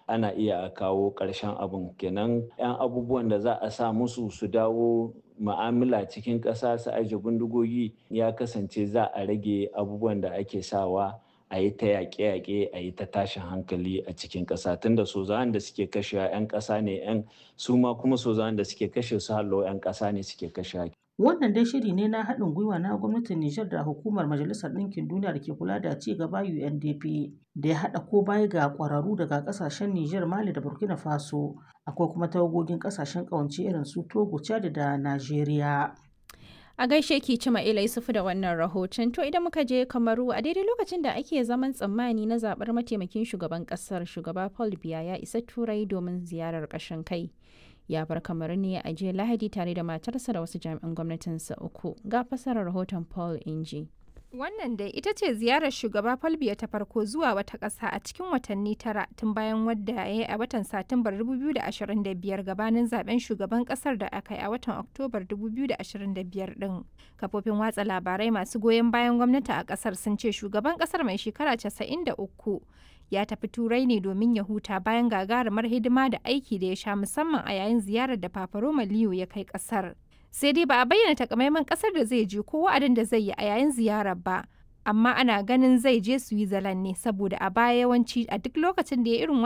ana iya a kawo ƙarshen abun. Kenan 'yan abubuwan da za a sa musu su dawo ma'amala cikin ƙasa su aje bindigogi ya kasance za a rage abubuwan da ake sawa a yi ta yaƙe-yaƙe a yi ta tashin hankali a cikin ƙasa tunda sojawan da suke kashewa 'yan ƙasa ne 'yan su ma kuma sojawan da suke kashe su hallo 'yan ƙasa ne suke kashewa. Wannan dai shiri ne na haɗin gwiwa na gwamnatin Nijar da Hukumar Majalisar Ɗinkin Duniya da ke kula da ci gaba UNDP da ya haɗa ko baya ga ƙwararru daga ƙasashen Nijar, Mali da Burkina Faso. Akwai kuma tawagogin ƙasashen ƙawance irin su Togo, Chad da Najeriya. A gaishe ki Cima'ila Yusufu da wannan rahoton. To idan muka je Kamaru a daidai lokacin da ake zaman tsammani na zaɓar mataimakin shugaban ƙasar, shugaba Paul Biya ya isa Turai domin ziyarar ƙashin kai. Ya bar Kamaru ne a jiya Lahadi tare da matarsa da wasu jami'an gwamnatinsa 3. Ga fasarar rahoton Paul Inji. Wannan dai ita ce ziyarar shugaba Paul Biya ta farko zuwa wata ƙasa a cikin watanni 9 tun bayan wadda ya yi a watan Satumbar 2025 gabanin zaben shugaban ƙasar da aka yi a watan Oktobar 2025 ɗin. Kafofin watsa labarai masu goyon bayan gwamnati a ƙasar sun ce shugaban ƙasar mai shekara 93 ya tafi Turai ne domin ya huta bayan gagarumar hidima da aiki da ya sha musamman a yayin ziyarar da Papa Roma Leo ya kai ƙasar. Sai dai ba a bayyana takamaiman kasar da zai je ko wa'adin da zai yi a yayin ziyarar ba, amma ana ganin zai je Switzerland ne saboda a baya yawanci a duk lokacin da ya irin